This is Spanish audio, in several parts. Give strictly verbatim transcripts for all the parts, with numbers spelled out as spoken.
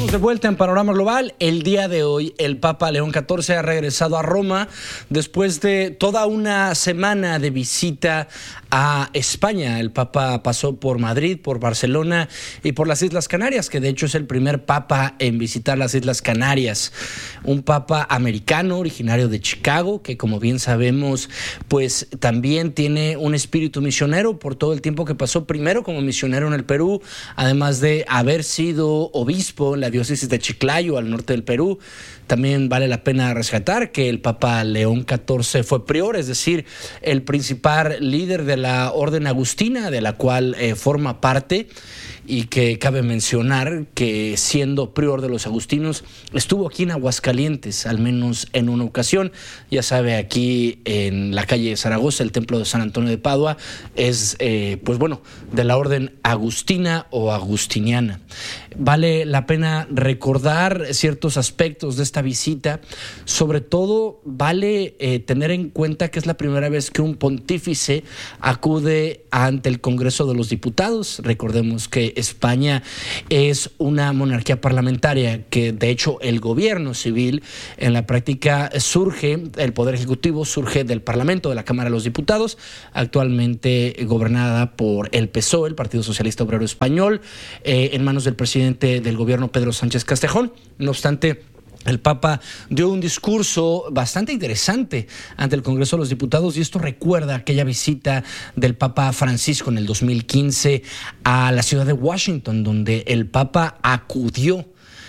Estamos de vuelta en Panorama Global. El día de hoy, el Papa León catorce ha regresado a Roma después de toda una semana de visita a España. El Papa pasó por Madrid, por Barcelona y por las Islas Canarias, que de hecho es el primer Papa en visitar las Islas Canarias. Un Papa americano, originario de Chicago, que como bien sabemos, pues también tiene un espíritu misionero por todo el tiempo que pasó primero como misionero en el Perú, además de haber sido obispo en la diócesis de Chiclayo, al norte del Perú. También vale la pena rescatar que el Papa León catorce fue prior, es decir, el principal líder de la Orden Agustina, de la cual eh, forma parte, y que cabe mencionar que siendo prior de los agustinos estuvo aquí en Aguascalientes, al menos en una ocasión. Ya sabe, aquí en la calle de Zaragoza, el templo de San Antonio de Padua es, eh, pues bueno, de la Orden Agustina o Agustiniana. Vale la pena recordar ciertos aspectos de esta visita. Sobre todo, vale eh, tener en cuenta que es la primera vez que un pontífice acude ante el Congreso de los Diputados. Recordemos que España es una monarquía parlamentaria, que de hecho el gobierno civil en la práctica surge, el poder ejecutivo surge del Parlamento, de la Cámara de los Diputados, actualmente gobernada por el P S O E, el Partido Socialista Obrero Español, eh, en manos del presidente del gobierno, Pedro Sánchez Castejón. No obstante, el Papa dio un discurso bastante interesante ante el Congreso de los Diputados, y esto recuerda aquella visita del Papa Francisco en el dos mil quince a la ciudad de Washington, donde el Papa acudió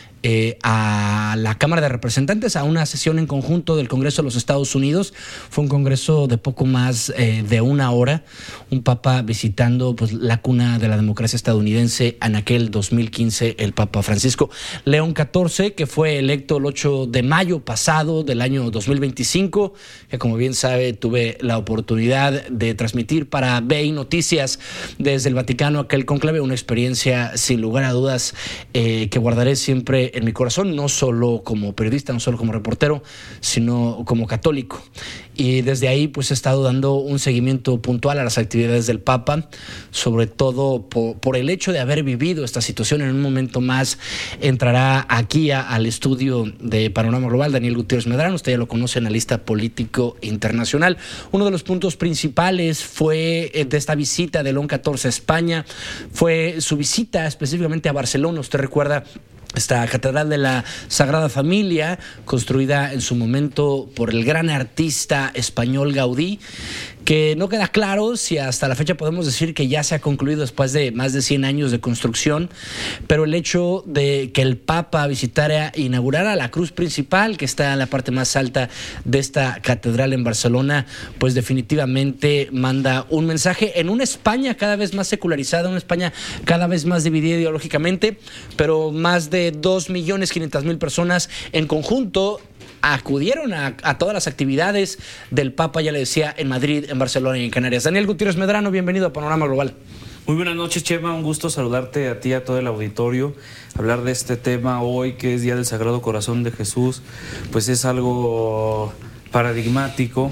Eh, a la Cámara de Representantes a una sesión en conjunto del Congreso de los Estados Unidos. Fue un congreso de poco más eh, de una hora, un Papa visitando pues la cuna de la democracia estadounidense en aquel dos mil quince, el Papa Francisco. León catorce, que fue electo el ocho de mayo pasado del año dos mil veinticinco, que como bien sabe tuve la oportunidad de transmitir para B I Noticias desde el Vaticano aquel conclave, una experiencia sin lugar a dudas eh, que guardaré siempre en mi corazón, no solo como periodista, no solo como reportero, sino como católico. Y desde ahí pues he estado dando un seguimiento puntual a las actividades del Papa, sobre todo por, por el hecho de haber vivido esta situación. En un momento más entrará aquí a, al estudio de Panorama Global Daniel Gutiérrez Medrano, usted ya lo conoce, analista político internacional. Uno de los puntos principales fue de esta visita de León catorce a España, fue su visita específicamente a Barcelona. Usted recuerda esta Catedral de la Sagrada Familia, construida en su momento por el gran artista español Gaudí, que no queda claro si hasta la fecha podemos decir que ya se ha concluido después de más de cien años de construcción, pero el hecho de que el Papa visitara e inaugurara la cruz principal, que está en la parte más alta de esta catedral en Barcelona, pues definitivamente manda un mensaje en una España cada vez más secularizada, una España cada vez más dividida ideológicamente, pero más de dos millones quinientas mil personas en conjunto acudieron a, a todas las actividades del Papa, ya le decía, en Madrid, en Barcelona y en Canarias. Daniel Gutiérrez Medrano, bienvenido a Panorama Global. Muy buenas noches, Chema, un gusto saludarte a ti, a todo el auditorio. Hablar de este tema hoy, que es Día del Sagrado Corazón de Jesús, pues es algo paradigmático.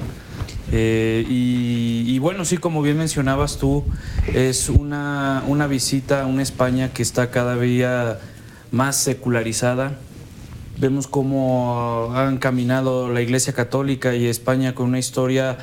Eh, y, y bueno, sí, como bien mencionabas tú, es una, una visita a una España que está cada día más secularizada. Vemos cómo han caminado la Iglesia Católica y España con una historia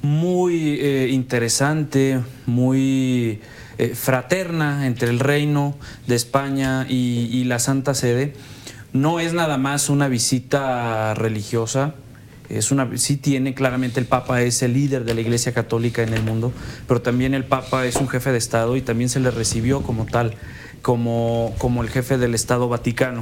muy eh, interesante, muy eh, fraterna entre el Reino de España y, y la Santa Sede. No es nada más una visita religiosa, es una, sí tiene claramente, el Papa es el líder de la Iglesia Católica en el mundo, pero también el Papa es un jefe de Estado y también se le recibió como tal, como, como el jefe del Estado Vaticano.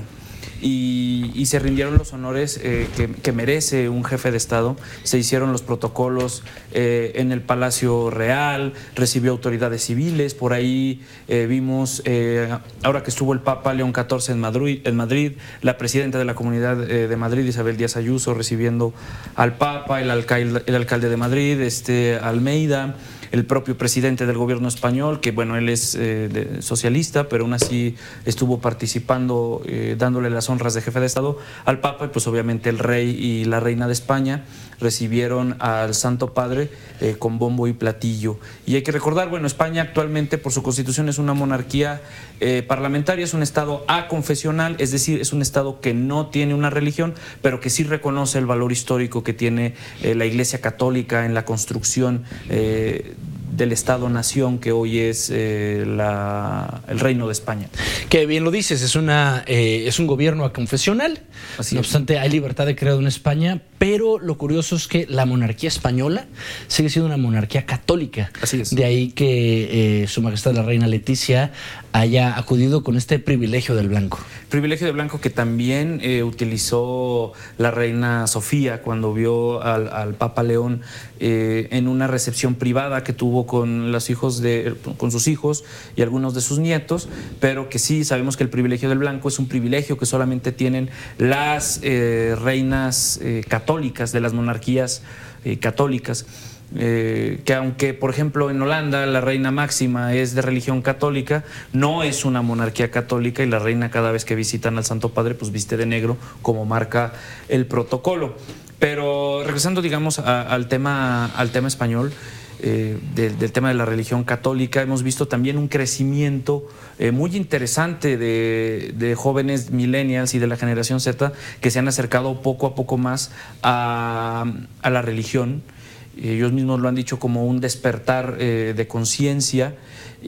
Y, y se rindieron los honores eh, que, que merece un jefe de Estado. Se hicieron los protocolos eh, en el Palacio Real, recibió autoridades civiles. Por ahí eh, vimos, eh, ahora que estuvo el Papa León catorce en Madrid, en Madrid, la presidenta de la Comunidad eh, de Madrid, Isabel Díaz Ayuso, recibiendo al Papa, el alcalde, el alcalde de Madrid, este, Almeida. el propio presidente del gobierno español, que bueno, él es eh, de, socialista, pero aún así estuvo participando, eh, dándole las honras de jefe de Estado al Papa, y pues obviamente el rey y la reina de España recibieron al Santo Padre eh, con bombo y platillo. Y hay que recordar, bueno, España actualmente por su constitución es una monarquía eh, parlamentaria, es un estado aconfesional, es decir, es un estado que no tiene una religión, pero que sí reconoce el valor histórico que tiene eh, la Iglesia Católica en la construcción eh, del Estado-nación que hoy es eh, la, el Reino de España. Que bien lo dices, es, una, eh, es un gobierno aconfesional, Así no es. obstante hay libertad de credo en España, pero lo curioso es que la monarquía española sigue siendo una monarquía católica. Así es. De ahí que eh, Su Majestad la Reina Leticia haya acudido con este privilegio del blanco. Privilegio de blanco que también eh, utilizó la reina Sofía cuando vio al, al Papa León eh, en una recepción privada que tuvo con los hijos de, con sus hijos y algunos de sus nietos, pero que sí sabemos que el privilegio del blanco es un privilegio que solamente tienen las eh, reinas eh, católicas de las monarquías eh, católicas. Eh, que aunque por ejemplo en Holanda la reina máxima es de religión católica, no es una monarquía católica, y la reina cada vez que visitan al Santo Padre pues viste de negro como marca el protocolo. Pero regresando digamos a, al, tema, al tema español, eh, del, del tema de la religión católica, hemos visto también un crecimiento eh, muy interesante de, de jóvenes millennials y de la generación Z que se han acercado poco a poco más a, a la religión. Ellos mismos lo han dicho como un despertar eh, de conciencia,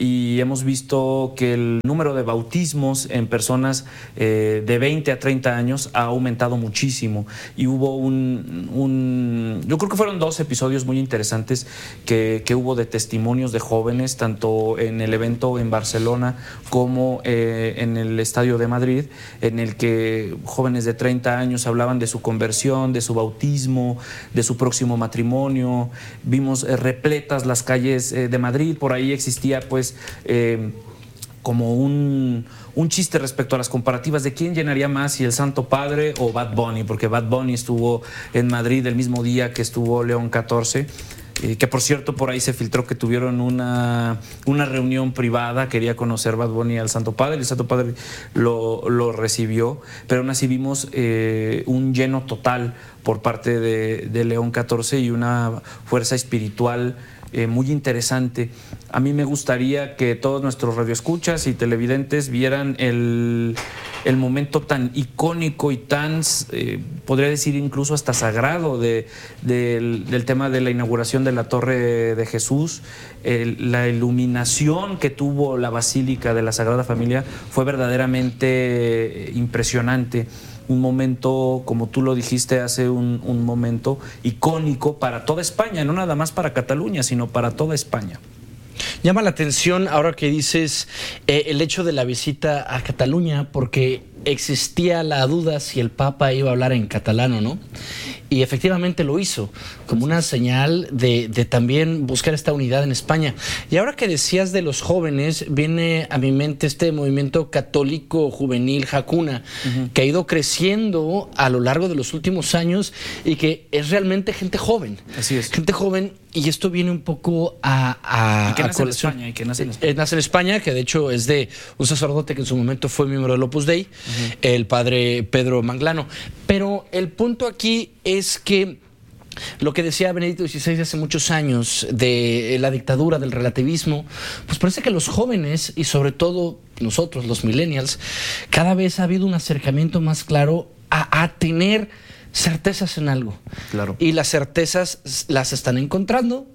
y hemos visto que el número de bautismos en personas eh, de veinte a treinta años ha aumentado muchísimo, y hubo un, un yo creo que fueron dos episodios muy interesantes que, que hubo de testimonios de jóvenes, tanto en el evento en Barcelona como eh, en el Estadio de Madrid, en el que jóvenes de treinta años hablaban de su conversión, de su bautismo, de su próximo matrimonio. Vimos eh, repletas las calles eh, de Madrid. Por ahí existía pues eh, como un, un chiste respecto a las comparativas de quién llenaría más, si el Santo Padre o Bad Bunny, porque Bad Bunny estuvo en Madrid el mismo día que estuvo León catorce. Eh, que por cierto por ahí se filtró que tuvieron una, una reunión privada, quería conocer Bad Bunny al Santo Padre, el Santo Padre lo, lo recibió, pero aún así vimos eh, un lleno total por parte de, de León catorce y una fuerza espiritual Eh, muy interesante. A mí me gustaría que todos nuestros radioescuchas y televidentes vieran el, el momento tan icónico y tan, eh, podría decir incluso hasta sagrado de, de, del, del tema de la inauguración de la Torre de Jesús. El, la iluminación que tuvo la Basílica de la Sagrada Familia fue verdaderamente impresionante. Un momento, como tú lo dijiste hace un, un momento, icónico para toda España, no nada más para Cataluña, sino para toda España. Llama la atención ahora que dices eh, el hecho de la visita a Cataluña, porque existía la duda si el Papa iba a hablar en catalán o no, y efectivamente lo hizo, como una señal de, de también buscar esta unidad en España. Y ahora que decías de los jóvenes, viene a mi mente este movimiento católico juvenil Hakuna, uh-huh. que ha ido creciendo a lo largo de los últimos años y que es realmente gente joven. Así es. Gente joven, y esto viene un poco a... a y que a nace en España, y que nace en España. Eh, nace en España, que de hecho es de un sacerdote que en su momento fue miembro del Opus Dei, uh-huh. el padre Pedro Manglano. Pero el punto aquí es que lo que decía Benedicto dieciséis hace muchos años de la dictadura, del relativismo, pues parece que los jóvenes, y sobre todo nosotros, los millennials, cada vez ha habido un acercamiento más claro a, a tener certezas en algo. Claro. Y las certezas las están encontrando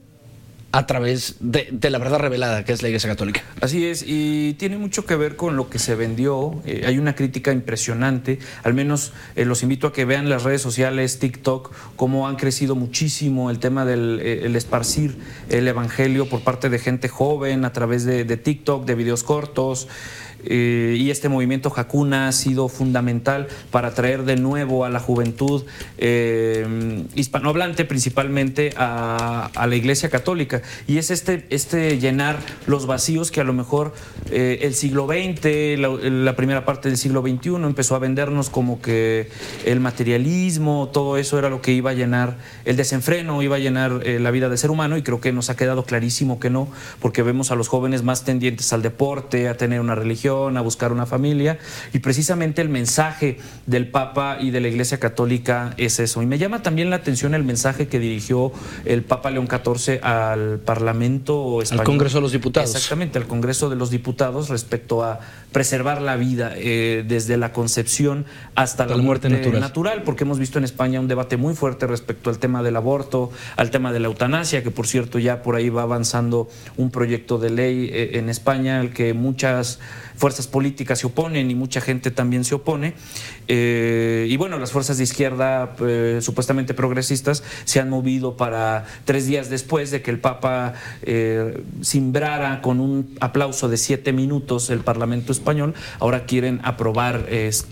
a través de, de la verdad revelada, que es la Iglesia Católica. Así es, y tiene mucho que ver con lo que se vendió. Eh, hay una crítica impresionante, al menos eh, los invito a que vean las redes sociales, TikTok, cómo han crecido muchísimo el tema del eh, el esparcir el evangelio por parte de gente joven a través de, de TikTok, de videos cortos. eh, y este movimiento Hakuna ha sido fundamental para traer de nuevo a la juventud eh, hispanohablante principalmente a, a la Iglesia Católica, y es este, este llenar los vacíos que a lo mejor eh, el siglo veinte, la, la primera parte del siglo veintiuno empezó a vendernos como que el materialismo, todo eso era lo que iba a llenar, el desenfreno iba a llenar eh, la vida del ser humano, y creo que nos ha quedado clarísimo que no, porque vemos a los jóvenes más tendientes al deporte, a tener una religión, a buscar una familia, y precisamente el mensaje del Papa y de la Iglesia Católica es eso. Y me llama también la atención el mensaje que dirigió el Papa León catorce al Parlamento español. Al Congreso de los Diputados. Exactamente, al Congreso de los Diputados, respecto a preservar la vida eh, desde la concepción hasta la, la muerte, muerte natural. natural, porque hemos visto en España un debate muy fuerte respecto al tema del aborto, al tema de la eutanasia, que por cierto ya por ahí va avanzando un proyecto de ley eh, en España al que muchas fuerzas políticas se oponen y mucha gente también se opone, eh, y bueno, las fuerzas de izquierda eh, supuestamente progresistas se han movido para tres días después de que el Papa eh, cimbrara con un aplauso de siete minutos el Parlamento español, ahora quieren aprobar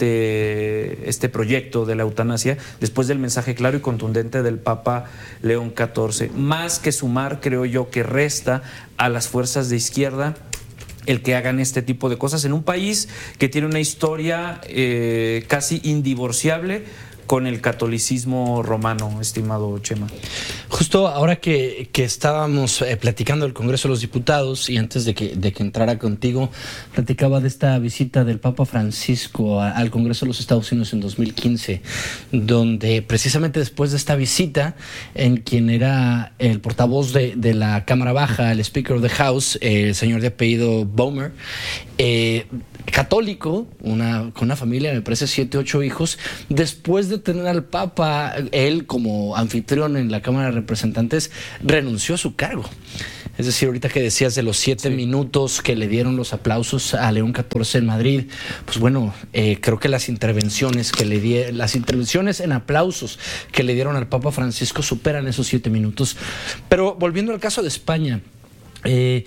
este, este proyecto de la eutanasia después del mensaje claro y contundente del Papa León catorce. Más que sumar, creo yo que resta a las fuerzas de izquierda el que hagan este tipo de cosas en un país que tiene una historia eh, casi indivorciable con el catolicismo romano, estimado Chema. Justo ahora que, que estábamos eh, platicando del Congreso de los Diputados, y antes de que, de que entrara contigo, platicaba de esta visita del Papa Francisco a, al Congreso de los Estados Unidos en dos mil quince, donde precisamente después de esta visita, en quien era el portavoz de, de la Cámara Baja, el Speaker of the House, eh, el señor de apellido Boehmer, eh, católico, una, con una familia, me parece siete, ocho hijos, después de tener al Papa, él como anfitrión en la Cámara de Representantes, renunció a su cargo. Es decir, ahorita que decías de los siete sí. minutos que le dieron los aplausos a León catorce en Madrid, pues bueno, eh, creo que las intervenciones que le di, las intervenciones en aplausos que le dieron al Papa Francisco superan esos siete minutos. Pero volviendo al caso de España, eh,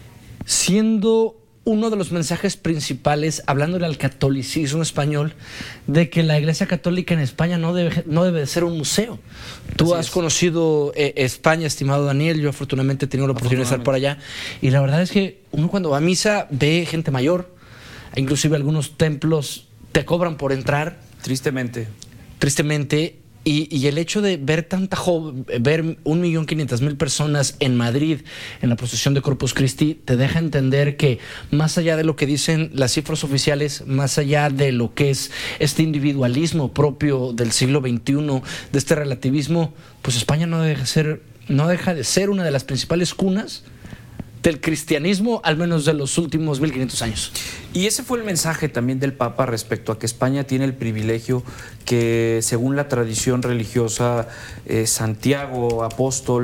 siendo uno de los mensajes principales, hablándole al catolicismo español, de que la Iglesia Católica en España no debe, no debe de ser un museo. Tú Así has es. conocido eh, España, estimado Daniel, yo afortunadamente he tenido la oportunidad de estar por allá, y la verdad es que uno cuando va a misa ve gente mayor, inclusive algunos templos te cobran por entrar. Tristemente. Tristemente. Y, y el hecho de ver tanta joven, ver un millón quinientas mil personas en Madrid en la procesión de Corpus Christi, te deja entender que más allá de lo que dicen las cifras oficiales, más allá de lo que es este individualismo propio del siglo veintiuno, de este relativismo, pues España no deja de ser, no deja de ser una de las principales cunas del cristianismo, al menos de los últimos mil quinientos años. Y ese fue el mensaje también del Papa respecto a que España tiene el privilegio que, según la tradición religiosa, eh, Santiago, apóstol,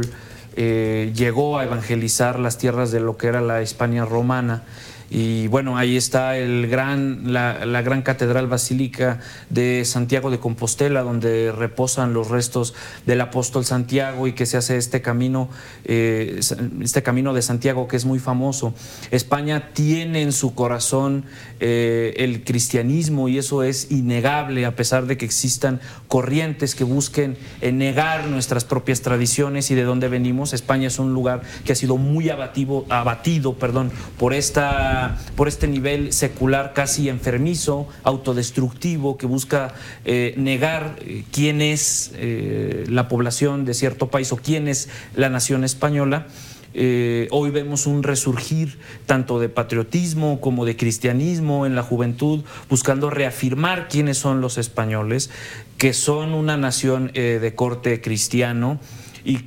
eh, llegó a evangelizar las tierras de lo que era la Hispania romana. Y bueno, ahí está el gran, la, la gran catedral basílica de Santiago de Compostela, donde reposan los restos del apóstol Santiago, y que se hace este camino, eh, este camino de Santiago que es muy famoso. España tiene en su corazón eh, el cristianismo, y eso es innegable, a pesar de que existan corrientes que busquen negar nuestras propias tradiciones y de dónde venimos. España es un lugar que ha sido muy abatido, abatido perdón, por esta por este nivel secular casi enfermizo, autodestructivo, que busca eh, negar eh, quién es eh, la población de cierto país o quién es la nación española. Eh, hoy vemos un resurgir tanto de patriotismo como de cristianismo en la juventud, buscando reafirmar quiénes son los españoles, que son una nación eh, de corte cristiano. Y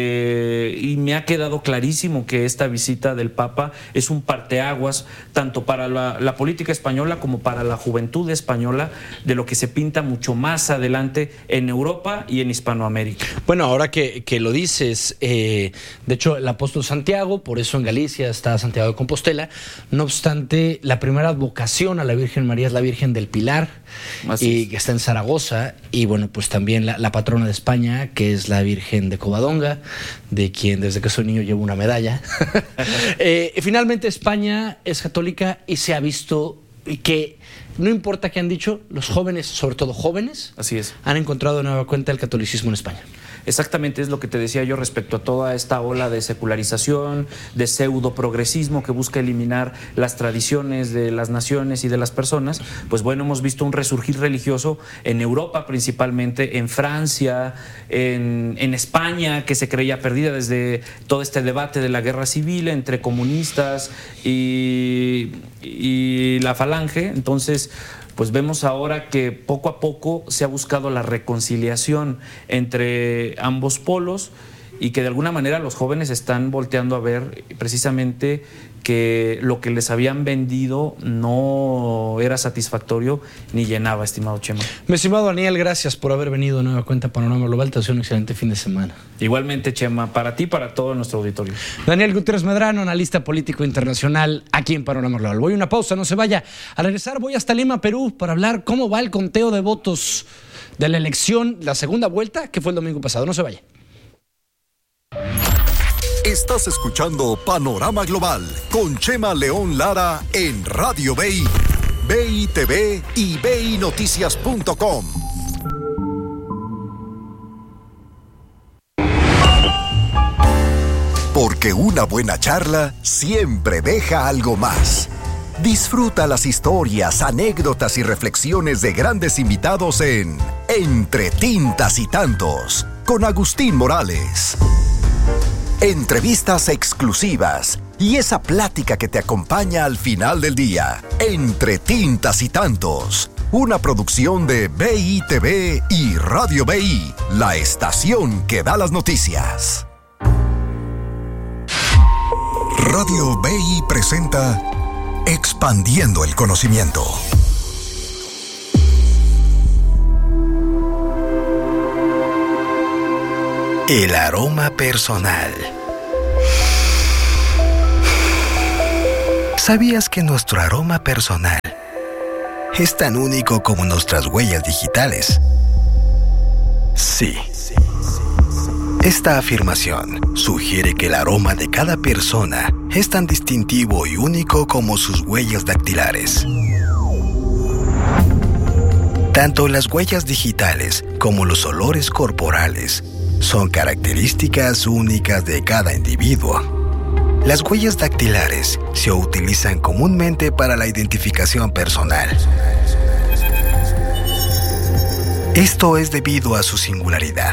que y me ha quedado clarísimo que esta visita del Papa es un parteaguas tanto para la, la política española como para la juventud española, de lo que se pinta mucho más adelante en Europa y en Hispanoamérica. Bueno, ahora que, que lo dices, eh, de hecho el apóstol Santiago, por eso en Galicia está Santiago de Compostela. No obstante, la primera vocación a la Virgen María es la Virgen del Pilar, Así y es. que está en Zaragoza, y bueno, pues también la, la patrona de España, que es la Virgen de Covadonga, de quien desde que soy niño llevo una medalla. eh, finalmente España es católica y se ha visto que no importa qué han dicho, los jóvenes, sobre todo jóvenes, así es, han encontrado de nueva cuenta el catolicismo en España. Exactamente, es lo que te decía yo respecto a toda esta ola de secularización, de pseudo progresismo que busca eliminar las tradiciones de las naciones y de las personas. Pues bueno, hemos visto un resurgir religioso en Europa principalmente, en Francia, en, en España, que se creía perdida desde todo este debate de la guerra civil entre comunistas y, y la Falange. Entonces, pues vemos ahora que poco a poco se ha buscado la reconciliación entre ambos polos y que de alguna manera los jóvenes están volteando a ver precisamente que lo que les habían vendido no era satisfactorio ni llenaba, estimado Chema. Mi estimado Daniel, gracias por haber venido a Nueva Cuenta Panorama Global. Te deseo un excelente fin de semana. Igualmente, Chema, para ti y para todo nuestro auditorio. Daniel Gutiérrez Medrano, analista político internacional aquí en Panorama Global. Voy a una pausa, no se vaya. Al regresar voy hasta Lima, Perú, para hablar cómo va el conteo de votos de la elección, la segunda vuelta, que fue el domingo pasado. No se vaya. Estás escuchando Panorama Global con Chema León Lara en Radio B I, B I T V y B I Noticias punto com. Porque una buena charla siempre deja algo más. Disfruta las historias, anécdotas y reflexiones de grandes invitados en Entre Tintas y Tantos con Agustín Morales. Entrevistas exclusivas y esa plática que te acompaña al final del día. Entre Tintas y Tantos, una producción de B I T V y Radio B I, la estación que da las noticias. Radio B I presenta Expandiendo el Conocimiento. El aroma personal. ¿Sabías que nuestro aroma personal es tan único como nuestras huellas digitales? Sí. Esta afirmación sugiere que el aroma de cada persona es tan distintivo y único como sus huellas dactilares. Tanto las huellas digitales como los olores corporales son características únicas de cada individuo. Las huellas dactilares se utilizan comúnmente para la identificación personal. Esto es debido a su singularidad.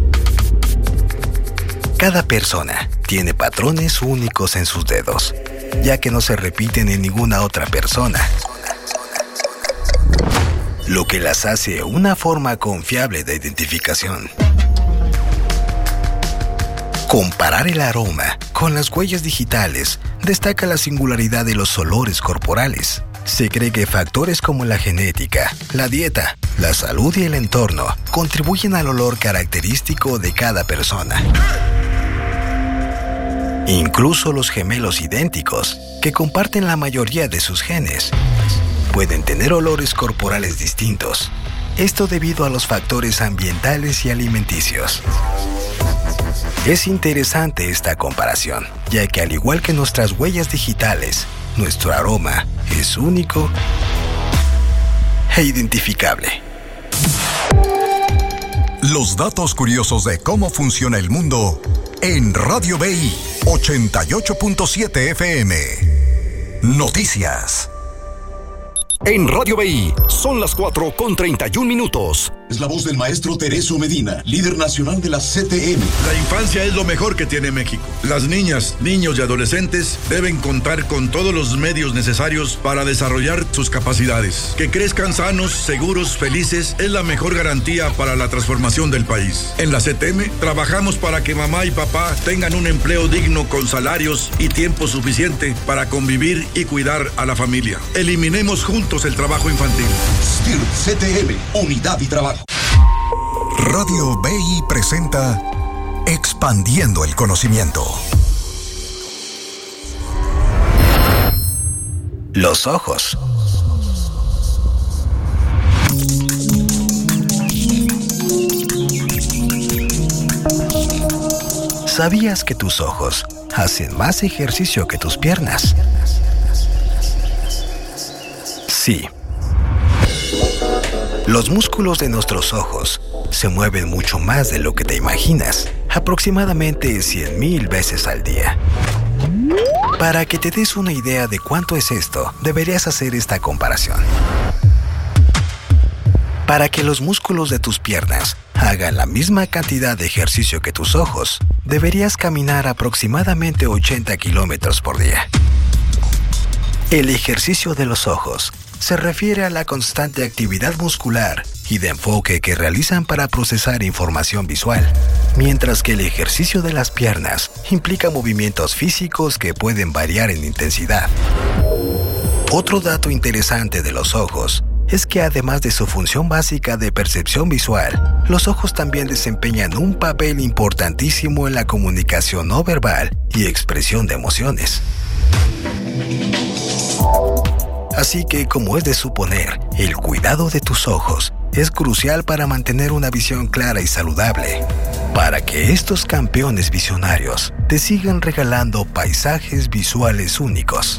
Cada persona tiene patrones únicos en sus dedos, ya que no se repiten en ninguna otra persona, lo que las hace una forma confiable de identificación. Comparar el aroma con las huellas digitales destaca la singularidad de los olores corporales. Se cree que factores como la genética, la dieta, la salud y el entorno contribuyen al olor característico de cada persona. Incluso los gemelos idénticos, que comparten la mayoría de sus genes, pueden tener olores corporales distintos. Esto debido a los factores ambientales y alimenticios. Es interesante esta comparación, ya que al igual que nuestras huellas digitales, nuestro aroma es único e identificable. Los datos curiosos de cómo funciona el mundo en Radio B I ochenta y ocho punto siete F M. Noticias. En Radio B I son las cuatro con treinta y un minutos. Es la voz del maestro Tereso Medina, líder nacional de la C T M. La infancia es lo mejor que tiene México. Las niñas, niños y adolescentes deben contar con todos los medios necesarios para desarrollar sus capacidades. Que crezcan sanos, seguros, felices es la mejor garantía para la transformación del país. En la C T M trabajamos para que mamá y papá tengan un empleo digno con salarios y tiempo suficiente para convivir y cuidar a la familia. Eliminemos juntos el trabajo infantil. S T I R C T M, unidad y trabajo. Radio B I presenta Expandiendo el Conocimiento. Los ojos. ¿Sabías que tus ojos hacen más ejercicio que tus piernas? Sí. Los músculos de nuestros ojos se mueven mucho más de lo que te imaginas, aproximadamente cien mil veces al día. Para que te des una idea de cuánto es esto, deberías hacer esta comparación. Para que los músculos de tus piernas hagan la misma cantidad de ejercicio que tus ojos, deberías caminar aproximadamente ochenta kilómetros por día. El ejercicio de los ojos se refiere a la constante actividad muscular y de enfoque que realizan para procesar información visual, mientras que el ejercicio de las piernas implica movimientos físicos que pueden variar en intensidad. Otro dato interesante de los ojos es que además de su función básica de percepción visual, los ojos también desempeñan un papel importantísimo en la comunicación no verbal y expresión de emociones. Así que, como es de suponer, el cuidado de tus ojos es crucial para mantener una visión clara y saludable, para que estos campeones visionarios te sigan regalando paisajes visuales únicos.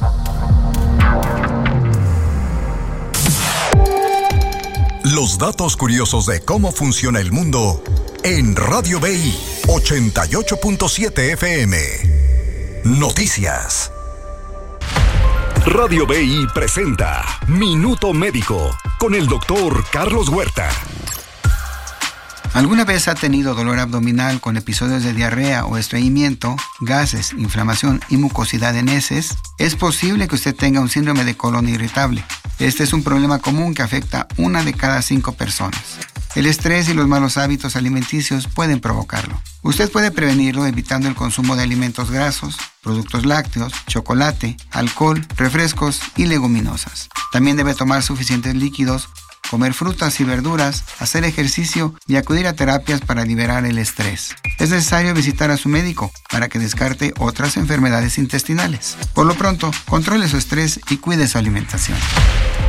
Los datos curiosos de cómo funciona el mundo en Radio B I ochenta y ocho punto siete F M. Noticias. Radio B I presenta Minuto Médico con el doctor Carlos Huerta. ¿Alguna vez ha tenido dolor abdominal con episodios de diarrea o estreñimiento, gases, inflamación y mucosidad en heces? Es posible que usted tenga un síndrome de colon irritable. Este es un problema común que afecta a una de cada cinco personas. El estrés y los malos hábitos alimenticios pueden provocarlo. Usted puede prevenirlo evitando el consumo de alimentos grasos, productos lácteos, chocolate, alcohol, refrescos y leguminosas. También debe tomar suficientes líquidos, comer frutas y verduras, hacer ejercicio y acudir a terapias para liberar el estrés. Es necesario visitar a su médico para que descarte otras enfermedades intestinales. Por lo pronto, controle su estrés y cuide su alimentación.